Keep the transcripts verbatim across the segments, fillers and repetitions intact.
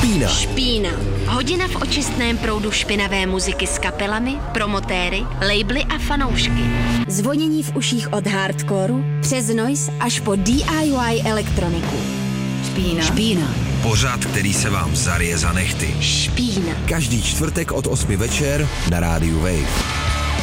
Špína. Špína. Hodina v očistném proudu špinavé muziky s kapelami, promotéry, labely a fanoušky. Zvonění v uších od hardcoreu přes noise až po D I Y elektroniku. Špína. Špína. Pořad, který se vám zarije za nehty. Špína. Každý čtvrtek od osmi večer na rádiu Wave.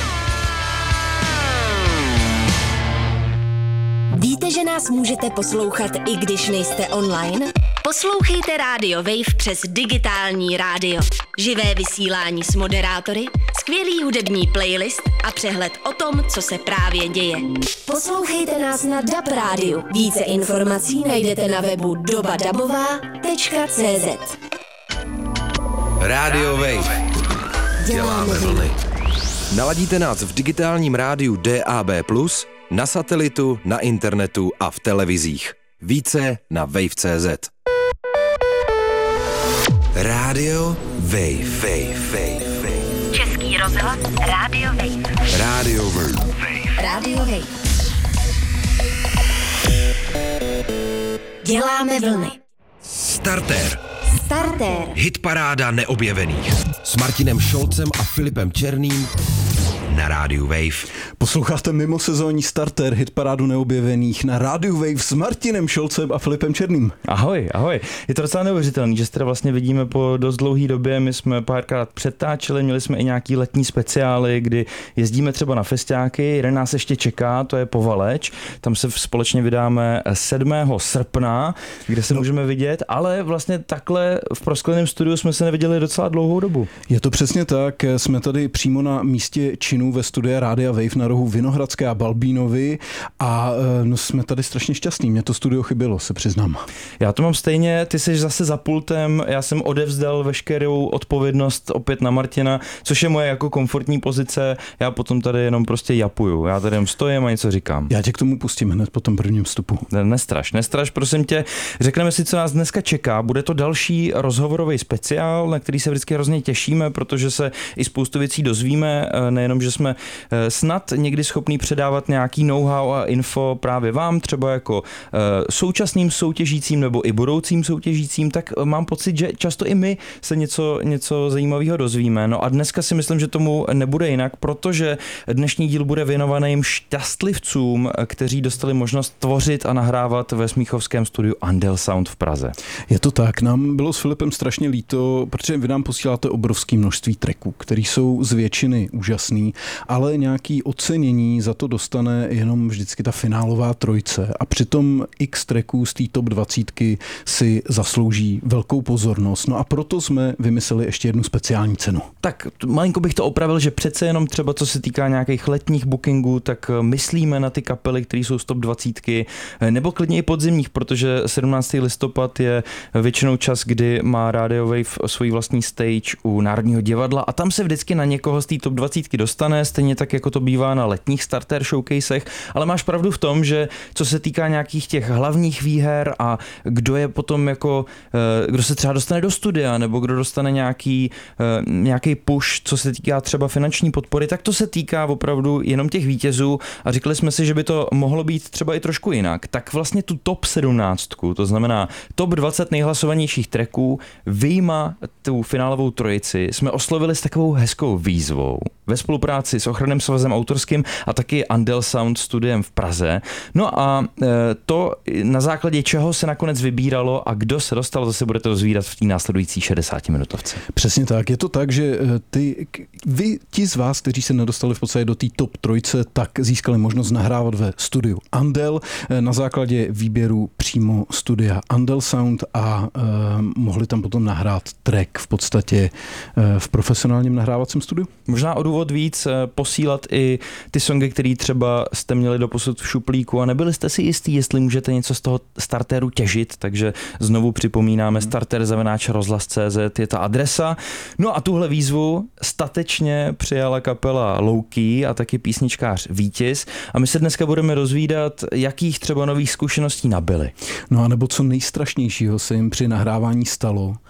Víte, že nás můžete poslouchat, i když nejste online? Poslouchejte Radio Wave přes digitální rádio. Živé vysílání s moderátory, skvělý hudební playlist a přehled o tom, co se právě děje. Poslouchejte nás na D A B rádiu. Více informací najdete na webu dobadabová tečka cé zet. Radio Wave. Děláme vlny. Naladíte nás v digitálním rádiu D A B plus, na satelitu, na internetu a v televizích. Více na wave tečka cé zet. Radio Wave. Wave, Wave, Wave. Český rozhlas Radio Wave. Radio Wave. Radio Wave. Děláme vlny. Startér. Startér. Hitparáda neobjevených. S Martinem Šolcem a Filipem Černým na rádiu Wave. Posloucháte mimosezónní Startér, hitparádu neobjevených na rádiu Wave s Martinem Šolcem a Filipem Černým. Ahoj, ahoj. Je to docela neuvěřitelný, že se teda vlastně vidíme po dost dlouhý době. My jsme párkrát přetáčeli, měli jsme i nějaký letní speciály, kdy jezdíme třeba na festiáky. Jeden nás ještě čeká, to je Povaleč. Tam se společně vydáme sedmého srpna, kde se no. můžeme vidět, ale vlastně takhle v proskleném studiu jsme se neviděli docela dlouhou dobu. Je to přesně tak, jsme tady přímo na místě činu ve studiu Rádia Wave na rohu Vinohradské a Balbínovy a no, jsme tady strašně šťastní. Mě to studio chybělo, se přiznám. Já to mám stejně, ty jsi zase za pultem, já jsem odevzdal veškerou odpovědnost opět na Martina, což je moje jako komfortní pozice, já potom tady jenom prostě japuju, já tady jenom stojím a něco říkám. Já tě k tomu pustím hned po tom prvním vstupu. Nestraš, nestraš, prosím tě. Řekneme si, co nás dneska čeká. Bude to další rozhovorový speciál, na který se vždycky hrozně těšíme, protože se i spoustu věcí dozvíme, nejenom, že jsme snad někdy schopný předávat nějaký know-how a info právě vám, třeba jako současným soutěžícím nebo i budoucím soutěžícím, tak mám pocit, že často i my se něco, něco zajímavého dozvíme. No a dneska si myslím, že tomu nebude jinak, protože dnešní díl bude věnovaný jim šťastlivcům, kteří dostali možnost tvořit a nahrávat ve smíchovském studiu Andel Sound v Praze. Je to tak, nám bylo s Filipem strašně líto, protože vy nám posíláte obrovské množství tracků, které jsou z většiny úžasný, ale nějaký ocenění za to dostane jenom vždycky ta finálová trojce a přitom x tracků z té top dvacítky si zaslouží velkou pozornost. No a proto jsme vymysleli ještě jednu speciální cenu. Tak malinko bych to opravil, že přece jenom třeba co se týká nějakých letních bookingů, tak myslíme na ty kapely, které jsou z top dvacítky, nebo klidně i podzimních, protože sedmnáctého listopad je většinou čas, kdy má Radio Wave svůj vlastní stage u Národního divadla a tam se vždycky na někoho z té top dvacítky dostane, stejně tak, jako to bývá na letních starter showcasech, ale máš pravdu v tom, že co se týká nějakých těch hlavních výher a kdo je potom jako, kdo se třeba dostane do studia, nebo kdo dostane nějaký, nějaký push, co se týká třeba finanční podpory, tak to se týká opravdu jenom těch vítězů a říkali jsme si, že by to mohlo být třeba i trošku jinak. Tak vlastně tu top sedmnáctku, to znamená top dvacet nejhlasovanějších tracků, vyjma tu finálovou trojici, jsme oslovili s takovou hezkou výzvou ve spolupráci s Ochranným svazem autorským a taky Andel Sound studiem v Praze. No a to na základě čeho se nakonec vybíralo a kdo se dostal, zase budete dozvídat v té následující šedesátiminutovce. Přesně tak. Je to tak, že ty, vy, ti z vás, kteří se nedostali v podstatě do té top trojce, tak získali možnost nahrávat ve studiu Andel na základě výběru přímo studia Andel Sound a uh, mohli tam potom nahrát track v podstatě uh, v profesionálním nahrávacím studiu. Možná o důvod víc posílat i ty songy, které třeba jste měli doposud v šuplíku a nebyli jste si jistý, jestli můžete něco z toho startéru těžit, takže znovu připomínáme starter zavináč rozhlas tečka cé zet je ta adresa. No a tuhle výzvu statečně přijala kapela Louký a taky písničkář Vítěz a my se dneska budeme rozvídat, jakých třeba nových zkušeností nabyli. No a nebo co nejstrašnějšího se jim při nahrávání stalo.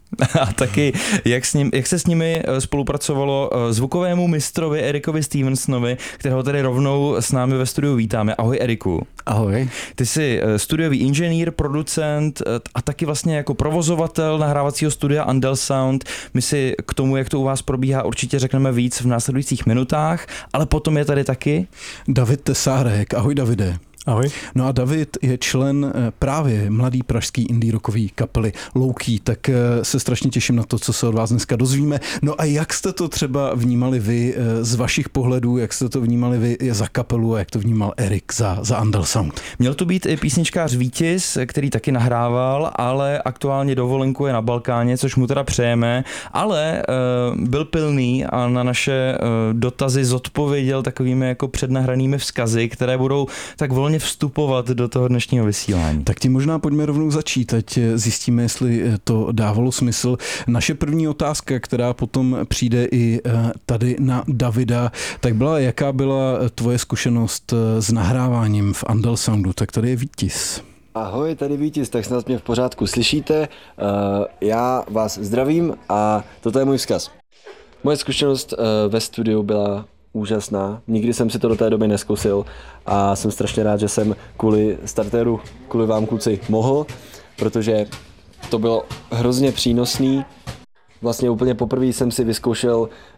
A taky, jak, s ním, jak se s nimi spolupracovalo zvukovému mistrovi Erikovi Stevensonovi, kterého tady rovnou s námi ve studiu vítáme. Ahoj Eriku. Ahoj. Ty jsi studiový inženýr, producent a taky vlastně jako provozovatel nahrávacího studia Andel Sound. My si k tomu, jak to u vás probíhá, určitě řekneme víc v následujících minutách, ale potom je tady taky David Tesárek. Ahoj Davide. Ahoj. No a David je člen právě mladý pražský indie rockový kapely Low-Key, tak se strašně těším na to, co se od vás dneska dozvíme. No a jak jste to třeba vnímali vy z vašich pohledů, jak jste to vnímali vy za kapelu a jak to vnímal Erik za, za Andel Sound? Měl tu být i písničkář Vítis, který taky nahrával, ale aktuálně dovolenkuje na Balkáně, což mu teda přejeme, ale uh, byl pilný a na naše uh, dotazy zodpověděl takovými jako přednahranými vzkazy, které budou tak volně vstupovat do toho dnešního vysílání. Tak tím možná pojďme rovnou začít, ať zjistíme, jestli to dávalo smysl. Naše první otázka, která potom přijde i tady na Davida, tak byla, jaká byla tvoje zkušenost s nahráváním v Andel Soundu? Tak tady je Vítis. Ahoj, tady Vítis, tak snad mě v pořádku slyšíte. Uh, já vás zdravím a toto je můj vzkaz. Moje zkušenost uh, ve studiu byla úžasná. Nikdy jsem si to do té doby nezkusil a jsem strašně rád, že jsem kvůli startéru, kvůli vám kluci mohl, protože to bylo hrozně přínosný. Vlastně úplně poprvé jsem si vyzkoušel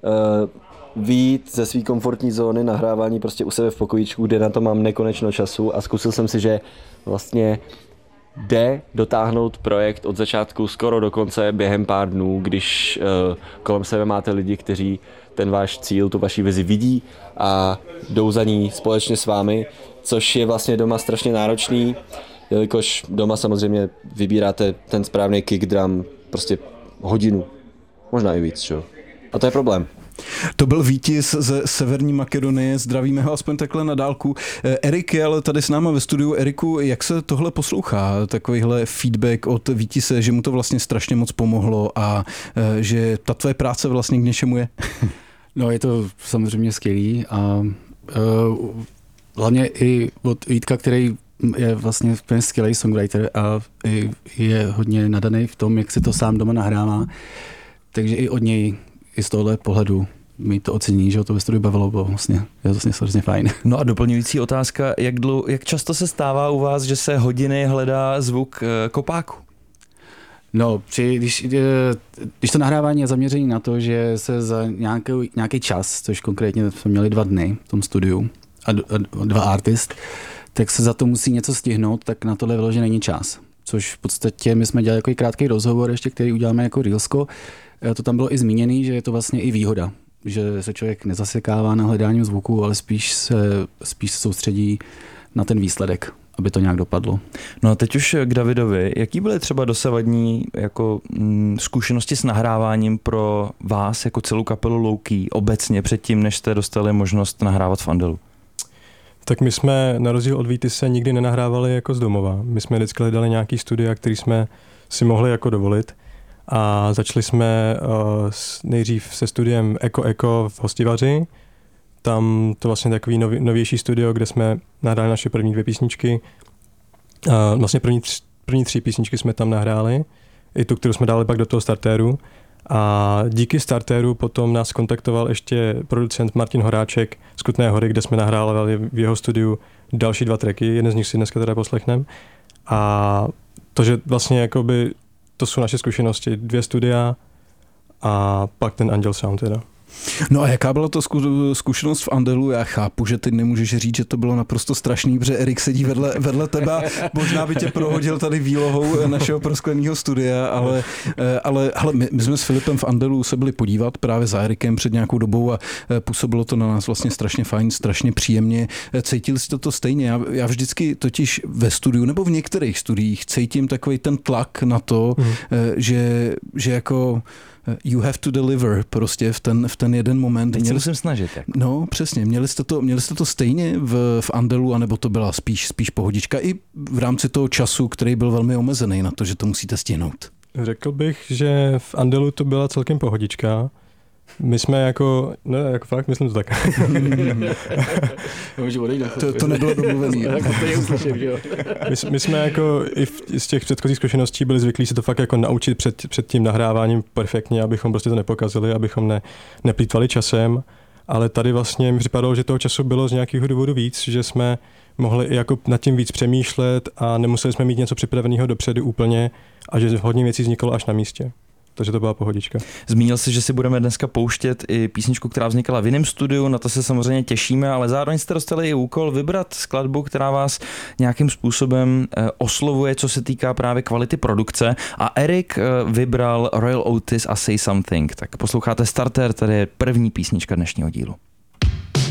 uh, vyjít ze své komfortní zóny nahrávání prostě u sebe v pokojíčku, kde na to mám nekonečno času a zkusil jsem si, že vlastně jde dotáhnout projekt od začátku skoro do konce během pár dnů, když uh, kolem sebe máte lidi, kteří ten váš cíl, tu vaši vizi vidí a jdou za ní společně s vámi, což je vlastně doma strašně náročný, jelikož doma samozřejmě vybíráte ten správný kick drum prostě hodinu, možná i víc, čo? A to je problém. To byl Vítis ze Severní Makedonie, zdravíme ho aspoň takhle na dálku. Erik je ale tady s náma ve studiu. Eriku, jak se tohle poslouchá, takovýhle feedback od Vítise, že mu to vlastně strašně moc pomohlo a že ta tvoje práce vlastně k něčemu je? No je to samozřejmě skvělý a uh, hlavně i od Vítka, který je vlastně skvělý songwriter a je hodně nadaný v tom, jak se to sám doma nahrává, takže i od něj i z tohohle pohledu mi to ocení, že ho to ve studiu bavilo, bylo vlastně, je to vlastně hrozně fajn. No a doplňující otázka, jak, dlou, jak často se stává u vás, že se hodiny hledá zvuk kopáku? No, při, když, když to nahrávání je zaměření na to, že se za nějaký, nějaký čas, což konkrétně jsme měli dva dny v tom studiu a, a dva artist, tak se za to musí něco stihnout, tak na tohle vyloženě není čas. Což v podstatě my jsme dělali jako krátký rozhovor ještě, který uděláme jako reelsko. To tam bylo i zmíněný, že je to vlastně i výhoda, že se člověk nezasekává na hledání zvuku, ale spíš se, spíš se soustředí na ten výsledek, aby to nějak dopadlo. No a teď už k Davidovi. Jaký byly třeba dosavadní jako, mm, zkušenosti s nahráváním pro vás jako celou kapelu Low-Key obecně předtím, než jste dostali možnost nahrávat v Andelu? Tak my jsme na rozdíl od Vítise nikdy nenahrávali jako z domova. My jsme vždycky hledali nějaký studia, který jsme si mohli jako dovolit. A začali jsme uh, nejdřív se studiem Eko Eko v Hostivaři. Tam to vlastně takový nový, novější studio, kde jsme nahráli naše první dvě písničky. Uh, vlastně první, tři, první tři písničky jsme tam nahráli. I tu, kterou jsme dali pak do toho startéru. A díky startéru potom nás kontaktoval ještě producent Martin Horáček z Kutné Hory, kde jsme nahrávali v jeho studiu další dva tracky. Jeden z nich si dneska teda poslechneme. A to, že vlastně jakoby to jsou naše zkušenosti, dvě studia a pak ten Andel Sound teda. No a jaká byla to zkušenost v Andelu? Já chápu, že ty nemůžeš říct, že to bylo naprosto strašný, protože Erik sedí vedle, vedle tebe, možná by tě prohodil tady výlohou našeho proskleného studia, ale, ale hele, my, my jsme s Filipem v Andelu se byli podívat právě za Erikem před nějakou dobou a působilo to na nás vlastně strašně fajn, strašně příjemně. Cítili jste to stejně? Já, já vždycky totiž ve studiu nebo v některých studiích cítím takový ten tlak na to, mm. že, že jako you have to deliver prostě v ten, v ten jeden moment. Teď se musím snažit. Jako. No, přesně. Měli jste to, měli jste to stejně v, v Andelu, anebo to byla spíš, spíš pohodička i v rámci toho času, který byl velmi omezený na to, že to musíte stihnout? Řekl bych, že v Andelu to byla celkem pohodička. My jsme jako, ne, jako fakt, myslím to tak. to, to nebylo domluvený. my, my jsme jako i v, z těch předchozích zkušeností byli zvyklí se to fakt jako naučit před, před tím nahráváním perfektně, abychom prostě to nepokazili, abychom ne, neplýtvali časem, ale tady vlastně mi připadalo, že toho času bylo z nějakého důvodu víc, že jsme mohli i jako nad tím víc přemýšlet a nemuseli jsme mít něco připraveného dopředu úplně a že hodně věcí vzniklo až na místě. Takže to byla pohodička. Zmínil jsi, že si budeme dneska pouštět i písničku, která vznikala v jiném studiu, na to se samozřejmě těšíme, ale zároveň jste dostali i úkol vybrat skladbu, která vás nějakým způsobem oslovuje, co se týká právě kvality produkce, a Erik vybral Royal Otis a Say Something. Tak posloucháte Starter, tady je první písnička dnešního dílu.